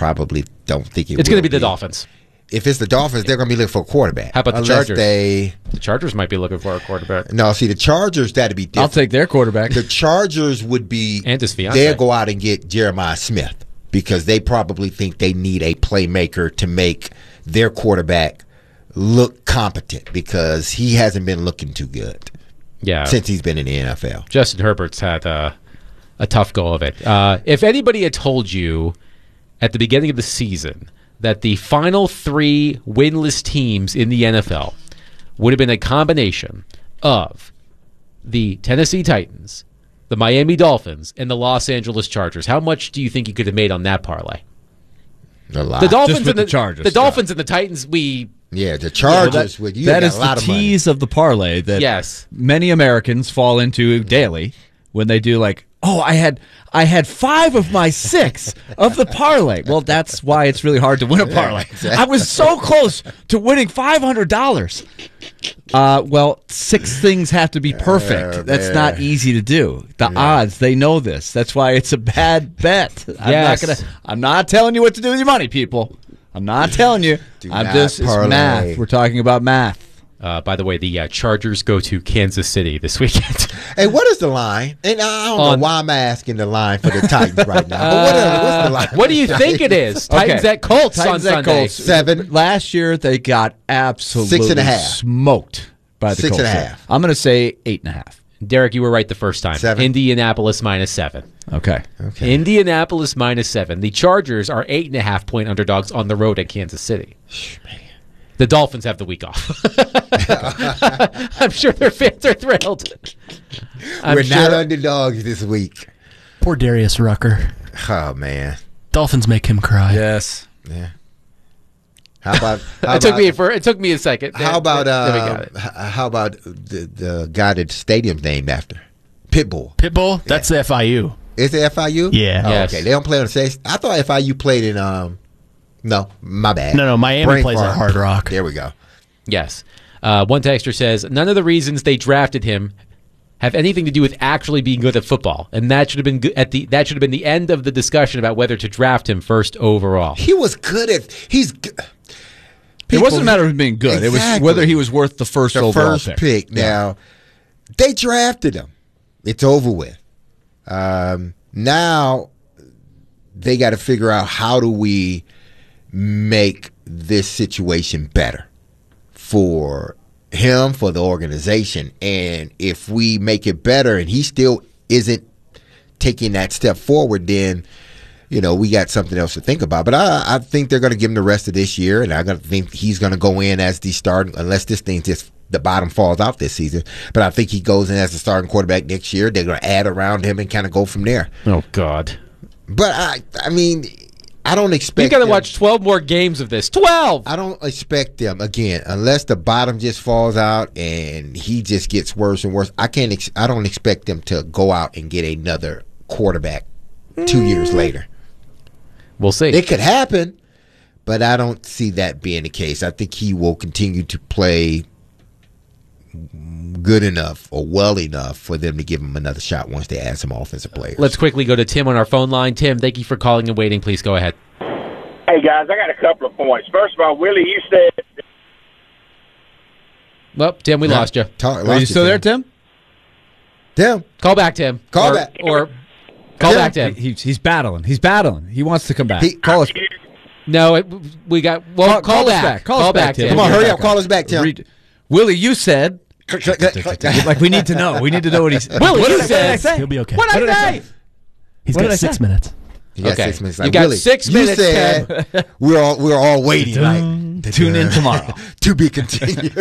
probably don't think It's going to be the Dolphins. If it's the Dolphins, they're going to be looking for a quarterback. How about the Unless Chargers? The Chargers might be looking for a quarterback. No, see, the Chargers, that'd be different. I'll take their quarterback. The Chargers would be, and his fiance. They'll go out and get Jeremiah Smith because they probably think they need a playmaker to make their quarterback look competent because he hasn't been looking too good. Yeah, since he's been in the NFL. Justin Herbert's had a tough go of it. If anybody had told you at the beginning of the season that the final 3 winless teams in the NFL would have been a combination of the Tennessee Titans, the Miami Dolphins, and the Los Angeles Chargers, how much do you think you could have made on that parlay? A lot. The Dolphins and the Chargers. The Dolphins and the Titans, the Chargers. That is the tease of the parlay that many Americans fall into daily when they do like, oh, I had 5 of my 6 of the parlay. Well, that's why it's really hard to win a parlay. Exactly. I was so close to winning $500. Well, 6 things have to be perfect. That's not easy to do. The odds, they know this. That's why it's a bad bet. I'm not telling you what to do with your money, people. I'm not telling you. It's math. We're talking about math. By the way, the Chargers go to Kansas City this weekend. Hey, what is the line? And I don't know why I'm asking the line for the Titans right now. But what's the line? What do you think it is? Titans at Colts on Sunday. Colts. 7. Last year, they got absolutely 6.5. smoked by the 6.5. Colts. I'm going to say 8.5. Derek, you were right the first time. 7. Indianapolis -7. Okay. Indianapolis -7. The Chargers are 8.5-point underdogs on the road at Kansas City. Man. The Dolphins have the week off. I'm sure their fans are thrilled. We're not underdogs this week. Poor Darius Rucker. Oh, man. Dolphins make him cry. Yes. Yeah. How about? It took me a second. How about the guy that the stadium's named after? Pitbull. Pitbull? That's the FIU. Is it FIU? Yeah. Oh, Yes. okay. They don't play on the stage. I thought FIU played in No, my bad. No, Miami Brain plays fart. at Hard Rock. There we go. Yes. One texter says, none of the reasons they drafted him have anything to do with actually being good at football, and that should have been that should have been the end of the discussion about whether to draft him first overall. He was good at. He's. It wasn't a matter of being good. Exactly. It was whether he was worth the first overall pick. Now, they drafted him. It's over with. Now, they got to figure out how do we make this situation better for him, for the organization. And if we make it better and he still isn't taking that step forward, then, we got something else to think about. But I think they're going to give him the rest of this year, and I think he's going to go in as the starting, unless this thing just the bottom falls out this season. But I think he goes in as the starting quarterback next year. They're going to add around him and kind of go from there. Oh, God. But, I mean, I don't expect. You got to watch 12 more games of this. 12. I don't expect them again, unless the bottom just falls out and he just gets worse and worse. I don't expect them to go out and get another quarterback 2 years later. We'll see. It could happen, but I don't see that being the case. I think he will continue to play good enough or well enough for them to give him another shot once they add some offensive players. Let's quickly go to Tim on our phone line. Tim, thank you for calling and waiting. Please go ahead. Hey, guys, I got a couple of points. First of all, Willie, you said... Well, Tim, we lost you. Are you still there, Tim? Tim. Call back, Tim. Call back. Or call back, Tim. He's battling. He's battling. He wants to come back. Call us. No, we got... Well, call us back. Call us back, Tim. Come on, hurry up. Call us back, Tim. Willie, you said... Like, we need to know. We need to know what he said. Willie, what you did said... I say? He'll be okay. What did I say? He's got 6 minutes. You got Okay. 6 minutes. You got Willie, 6 minutes, You said we're all waiting. Tune in tomorrow. To be continued.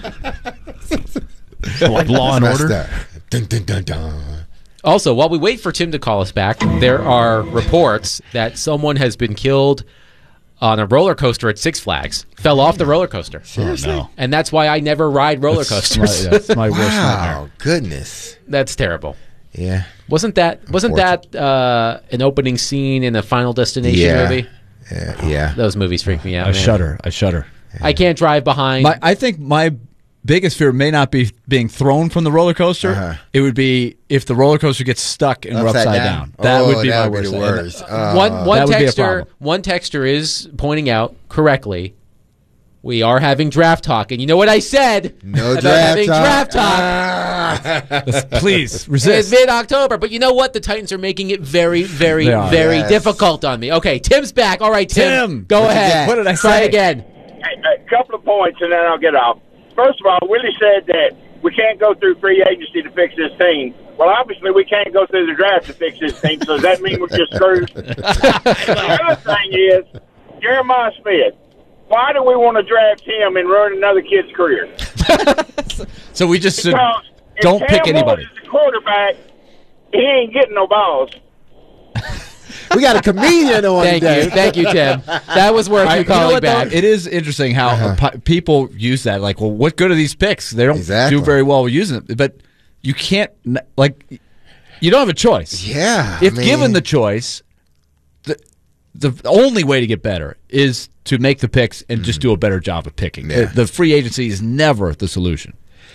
Like Law and That's Order. messed up. Dun, dun, dun, dun. Also, while we wait for Tim to call us back, there are reports that someone has been killed on a roller coaster at Six Flags. Fell off the roller coaster. Seriously? no. And that's why I never ride roller coasters. That's my worst nightmare. Wow, goodness. That's terrible. Yeah. Wasn't that an opening scene in a Final Destination movie? Yeah. Those movies freak me out. I man. shudder. I shudder. I can't drive behind. I think my biggest fear may not be being thrown from the roller coaster. It would be if the roller coaster gets stuck and we're upside down. That would be my worst. One texter is pointing out correctly, we are having draft talk, and you know what I said? No about draft having talk. draft talk. Please resist. It's mid-October, but you know what? The Titans are making it very, very, very difficult on me. Okay, Tim's back. All right, Tim, go ahead. What did I Try say? again. A couple of points, and then I'll get off. First of all, Willie said that we can't go through free agency to fix this team. Well, obviously, we can't go through the draft to fix this team, so does that mean we're just screwed? The other thing is, Jeremiah Smith. Why do we want to draft him and ruin another kid's career? So we just Because don't if pick Cam anybody. Ward is the quarterback, he ain't getting no balls. We got a comedian on today. Thank you, Tim. That was worth you calling back. It is interesting how people use that. Like, well, what good are these picks? They don't do very well with using it. But you can't, like, you don't have a choice. Yeah. If given the choice, the only way to get better is to make the picks and just do a better job of picking. Yeah. The free agency is never the solution.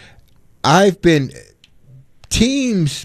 Teams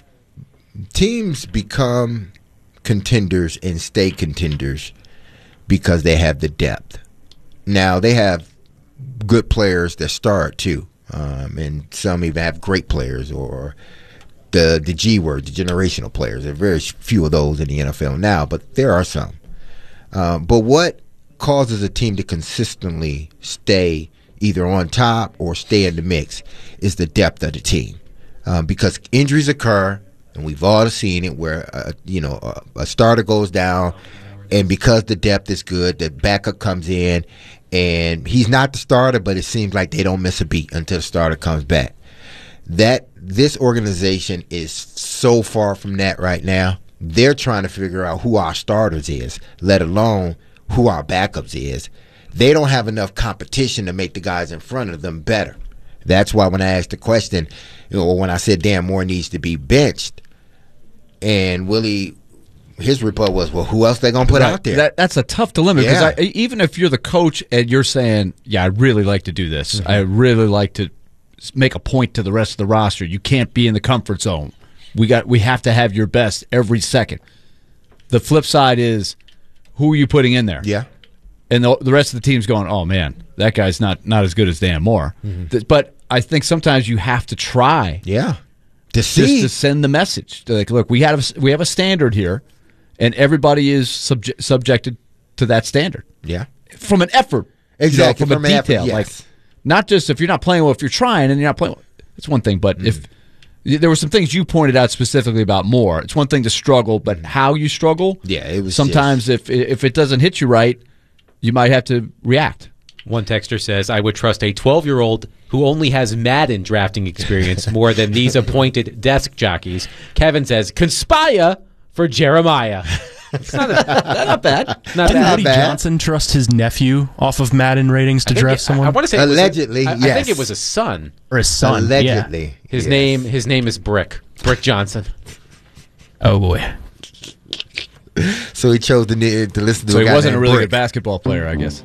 become contenders and stay contenders because they have the depth. Now, they have good players that start too, and some even have great players, or the G word, the generational players. There are very few of those in the NFL now, but there are some. But what causes a team to consistently stay either on top or stay in the mix is the depth of the team, because injuries occur. And we've all seen it where, a starter goes down, and because the depth is good, the backup comes in, and he's not the starter, but it seems like they don't miss a beat until the starter comes back. This organization is so far from that right now. They're trying to figure out who our starters is, let alone who our backups is. They don't have enough competition to make the guys in front of them better. That's why when I asked the question, when I said Dan Moore needs to be benched, and Willie, his report was, well, who else they going to put out there? That's a tough dilemma, because even if you're the coach and you're saying, yeah, I'd really like to do this. I really like to make a point to the rest of the roster. You can't be in the comfort zone. We have to have your best every second. The flip side is, who are you putting in there? Yeah. And the rest of the team's going, oh, man, that guy's not as good as Dan Moore. But I think sometimes you have to try. Yeah. Just to send the message. Like, look, we have a standard here, and everybody is subjected to that standard. Yeah. From an effort. Exactly. From a detail. Effort, yes. Like, not just if you're not playing well, if you're trying and you're not playing well, it's one thing. But if there were some things you pointed out specifically about Moore, it's one thing to struggle, but how you struggle. Yeah, it was sometimes if it doesn't hit you right, you might have to react. One texter says, I would trust a 12-year-old who only has Madden drafting experience more than these appointed desk jockeys. Kevin says, conspire for Jeremiah. It's not bad. Not Didn't bad. Woody Johnson trust his nephew off of Madden ratings to draft someone? I want to say allegedly. I think it was a son. Or a son. Allegedly. Yeah. His name is Brick Johnson. Oh boy. So he chose to listen to. So a he guy wasn't a named really Brick. good basketball player, I guess.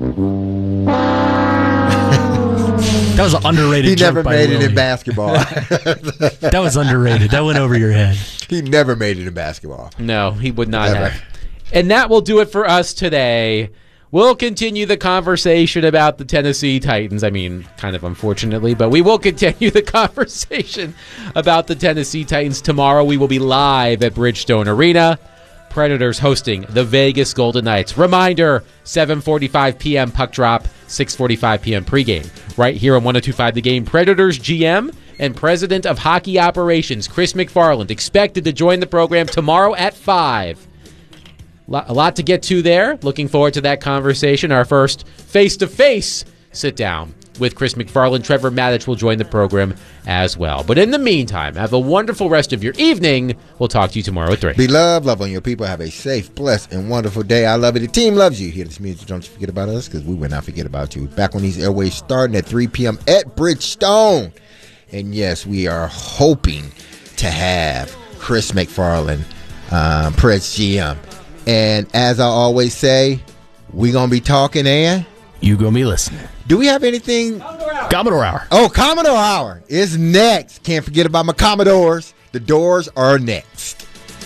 That was an underrated He joke never by made it Willie. in basketball. That was underrated. That went over your head. He never made it in basketball. No, he would not Never. have. And that will do it for us today. We'll continue the conversation about the Tennessee Titans. I mean, kind of unfortunately, but we will continue the conversation about the Tennessee Titans tomorrow. We will be live at Bridgestone Arena. Predators hosting the Vegas Golden Knights. Reminder, 7:45 p.m. puck drop, 6:45 p.m. pregame. Right here on 102.5 The Game. Predators GM and President of Hockey Operations, Chris McFarland, expected to join the program tomorrow at 5. A lot to get to there. Looking forward to that conversation. Our first face-to-face sit-down with Chris McFarland. Trevor Maddich will join the program as well. But in the meantime, have a wonderful rest of your evening. We'll talk to you tomorrow at 3. Be loved, love on your people. Have a safe, blessed, and wonderful day. I love it. The team loves you. Hear this music. Don't you forget about us, because we will not forget about you. Back on these airways starting at 3 p.m. at Bridgestone. And yes, we are hoping to have Chris McFarland, Preds GM. And as I always say, we're going to be talking, and you going to be listening. Do we have anything Commodore Hour. Oh, Commodore Hour is next. Can't forget about my Commodores. The doors are next.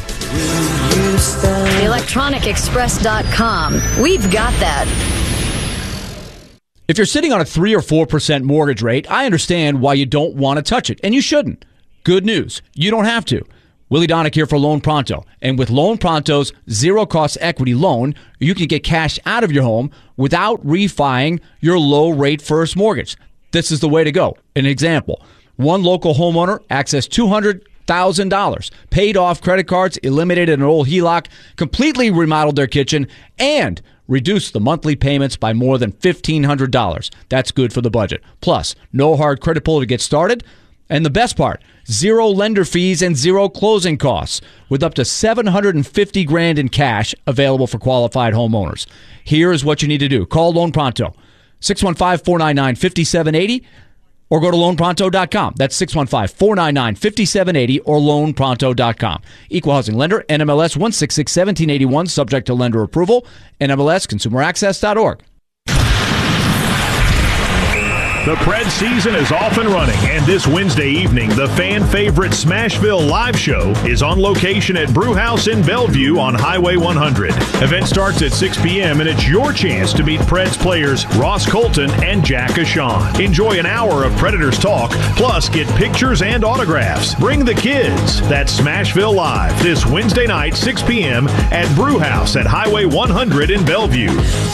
ElectronicExpress.com. We've got that. If you're sitting on a 3 or 4% mortgage rate, I understand why you don't want to touch it, and you shouldn't. Good news, you don't have to. Willie Donick here for Loan Pronto. And with Loan Pronto's zero-cost equity loan, you can get cash out of your home without refining your low-rate first mortgage. This is the way to go. An example, one local homeowner accessed $200,000, paid off credit cards, eliminated an old HELOC, completely remodeled their kitchen, and reduced the monthly payments by more than $1,500. That's good for the budget. Plus, no hard credit pull to get started. And the best part, zero lender fees and zero closing costs, with up to $750,000 in cash available for qualified homeowners. Here is what you need to do. Call Loan Pronto, 615-499-5780, or go to loanpronto.com. That's 615-499-5780 or loanpronto.com. Equal housing lender, NMLS 1661781, subject to lender approval, NMLSconsumeraccess.org. The Preds season is off and running, and this Wednesday evening, the fan favorite Smashville live show is on location at Brewhouse in Bellevue on Highway 100. Event starts at 6 p.m., and it's your chance to meet Preds players Ross Colton and Jack Ashawn. Enjoy an hour of Predators talk, plus get pictures and autographs. Bring the kids. That's Smashville Live this Wednesday night, 6 p.m. at Brewhouse at Highway 100 in Bellevue.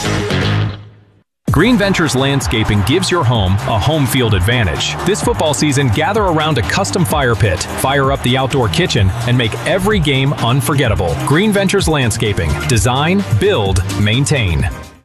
Green Ventures Landscaping gives your home a home field advantage. This football season, gather around a custom fire pit, fire up the outdoor kitchen, and make every game unforgettable. Green Ventures Landscaping. Design, build, maintain.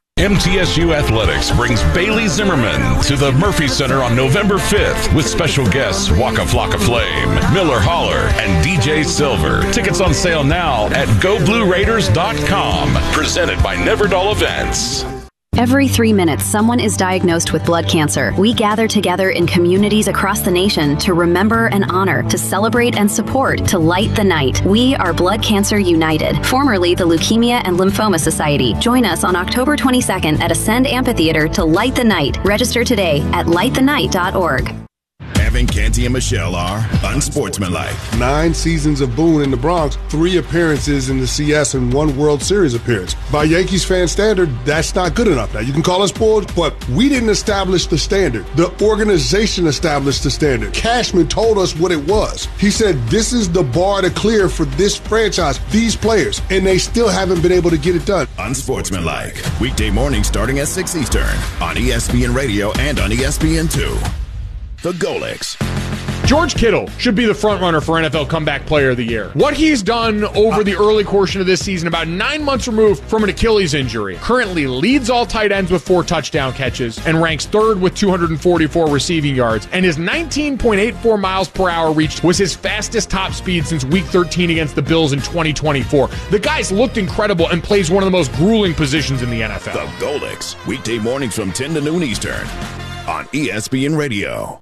MTSU Athletics brings Bailey Zimmerman to the Murphy Center on November 5th with special guests Waka Flocka Flame, Miller Holler, and DJ Silver. Tickets on sale now at GoBlueRaiders.com. Presented by Neverdal Events. Every 3 minutes, someone is diagnosed with blood cancer. We gather together in communities across the nation to remember and honor, to celebrate and support, to light the night. We are Blood Cancer United, formerly the Leukemia and Lymphoma Society. Join us on October 22nd at Ascend Amphitheater to light the night. Register today at lightthenight.org. Evan, Canty, and Michelle are unsportsmanlike. 9 seasons of Boone in the Bronx, 3 appearances in the CS, and 1 World Series appearance. By Yankees fan standard, that's not good enough. Now, you can call us spoiled, but we didn't establish the standard. The organization established the standard. Cashman told us what it was. He said, this is the bar to clear for this franchise, these players, and they still haven't been able to get it done. Unsportsmanlike. Weekday morning starting at 6 Eastern on ESPN Radio and on ESPN2. The Golics. George Kittle should be the frontrunner for NFL Comeback Player of the Year. What he's done over the early portion of this season, about 9 months removed from an Achilles injury, currently leads all tight ends with 4 touchdown catches and ranks 3rd with 244 receiving yards. And his 19.84 miles per hour reached was his fastest top speed since Week 13 against the Bills in 2024. The guy's looked incredible and plays one of the most grueling positions in the NFL. The Golics. Weekday mornings from 10 to noon Eastern on ESPN Radio.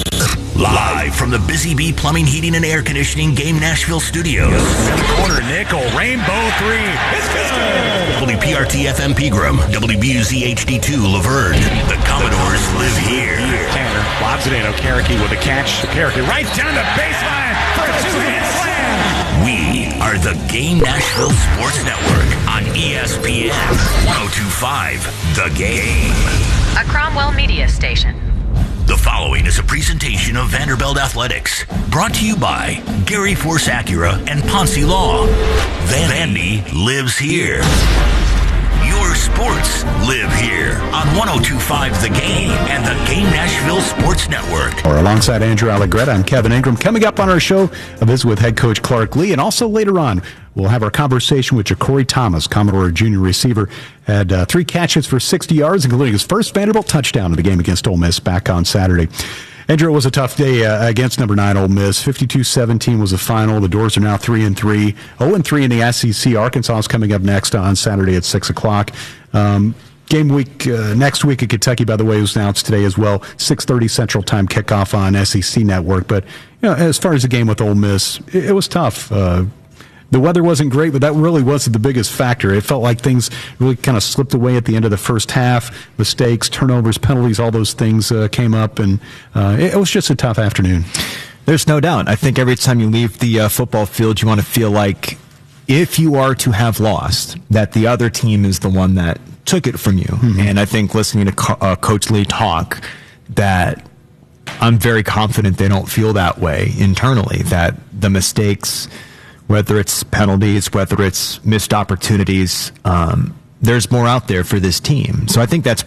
Live from the Busy Bee Plumbing, Heating, and Air Conditioning Game Nashville Studios. Corner nickel, rainbow 3. It's good. WPRT FM Pegram, WBUZ HD2 Laverne. The Commodores live here. Tanner lobs it in. Okereke with a catch. Okereke right down the baseline for a 2-hit slam. We are the Game Nashville Sports Network on ESPN 102.5 The Game. A Cromwell Media Station. The following is a presentation of Vanderbilt Athletics, brought to you by Gary Force Acura and Ponce Law. Vandy lives here. Your sports live here on 102.5 The Game and the Game Nashville Sports Network. Alongside Andrew Allegretta, I'm Kevin Ingram. Coming up on our show, a visit with head coach Clark Lee, and also later on, we'll have our conversation with Ja'Cory Thomas, Commodore junior receiver. Had 3 catches for 60 yards, including his first Vanderbilt touchdown in the game against Ole Miss back on Saturday. Andrew, it was a tough day against number 9 Ole Miss. 52-17 was the final. The Doors are now 3-3. 0-3 in the SEC. Arkansas is coming up next on Saturday at 6 o'clock. Game week next week at Kentucky, by the way, was announced today as well. 6:30 Central Time kickoff on SEC Network. But as far as the game with Ole Miss, it was tough. The weather wasn't great, but that really wasn't the biggest factor. It felt like things really kind of slipped away at the end of the first half. Mistakes, turnovers, penalties, all those things came up, and it was just a tough afternoon. There's no doubt. I think every time you leave the football field, you want to feel like if you are to have lost, that the other team is the one that took it from you. Mm-hmm. And I think listening to Coach Lee talk, that I'm very confident they don't feel that way internally, that the mistakes, whether it's penalties, whether it's missed opportunities, there's more out there for this team. So I think that's